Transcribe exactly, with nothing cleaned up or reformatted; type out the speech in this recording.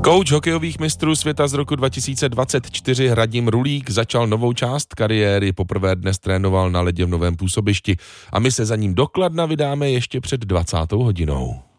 Kouč hokejových mistrů světa z roku dva tisíce dvacet čtyři Radim Rulík začal novou část kariéry, poprvé dnes trénoval na ledě v novém působišti a my se za ním do Kladna vydáme ještě před dvacátou hodinou.